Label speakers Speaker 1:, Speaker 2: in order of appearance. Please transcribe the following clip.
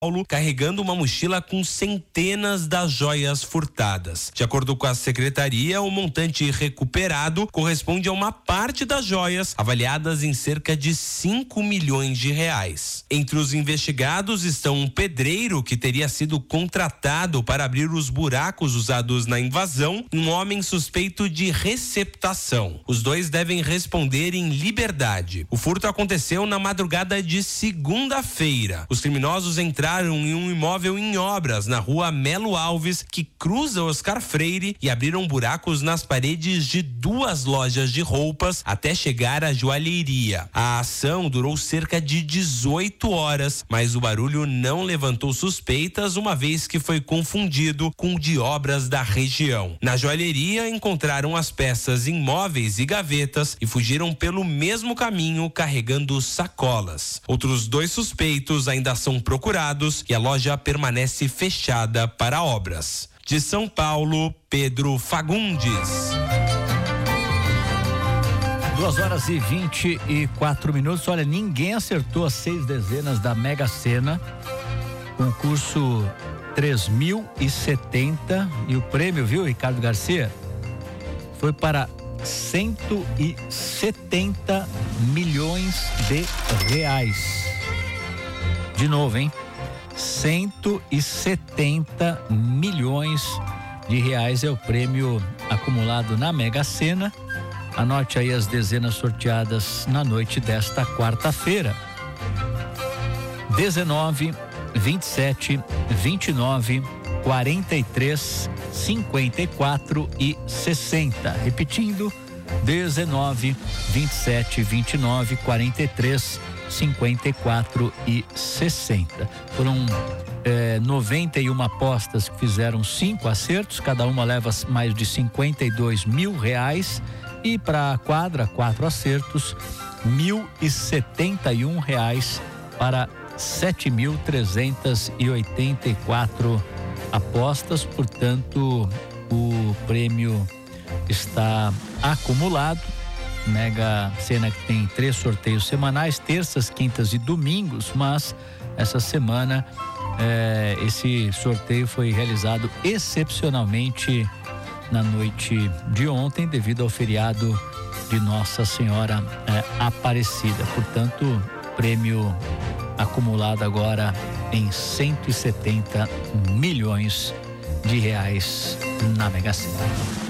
Speaker 1: Paulo, carregando uma mochila com centenas das joias furtadas. De acordo com a secretaria, o montante recuperado corresponde a uma parte das joias, avaliadas em cerca de 5 milhões de reais. Entre os investigados estão um pedreiro que teria sido contratado para abrir os buracos usados na invasão e um homem suspeito de receptação. Os dois devem responder em liberdade. O furto aconteceu na madrugada de segunda-feira. Os criminosos entraram em um imóvel em obras na rua Melo Alves, que cruza Oscar Freire, e abriram buracos nas paredes de 2 lojas de roupas até chegar à joalheria. A ação durou cerca de 18 horas, mas o barulho não levantou suspeitas, uma vez que foi confundido com o de obras da região. Na joalheria encontraram as peças em móveis e gavetas e fugiram pelo mesmo caminho carregando sacolas. Outros 2 suspeitos ainda são procurados e a loja permanece fechada para obras. De São Paulo, Pedro Fagundes.
Speaker 2: 2h24. Olha, ninguém acertou as 6 dezenas da Mega Sena. Concurso 3.070 e o prêmio, viu, Ricardo Garcia? Foi para 170 milhões de reais. De novo, hein? 170 milhões de reais é o prêmio acumulado na Mega Sena. Anote aí as dezenas sorteadas na noite desta quarta-feira: 19, 27, 29, 43, 54 e 60. Repetindo: 19, 27, 29, 43, 54 e 60. Foram 91 apostas que fizeram 5 acertos, cada uma leva mais de 52 mil reais, e para a quadra, 4 acertos, R$1.071 para 7.384 apostas. Portanto, o prêmio está acumulado. Mega Sena que tem 3 sorteios semanais, terças, quintas e domingos, mas essa semana esse sorteio foi realizado excepcionalmente na noite de ontem, devido ao feriado de Nossa Senhora Aparecida. Portanto, prêmio acumulado agora em 170 milhões de reais na Mega Sena.